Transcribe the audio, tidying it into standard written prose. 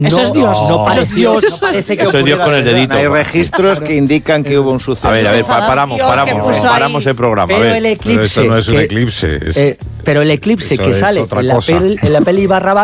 Eso es Dios. No Eso es Dios. No parece que Eso es Dios con el dedito. Hay registros que indican que hubo un suceso. A ver, paramos el programa. A Pero ver. el eclipse. Pero eso no es un eclipse. Pero el eclipse Eso que es sale otra en la cosa. peli Barrabás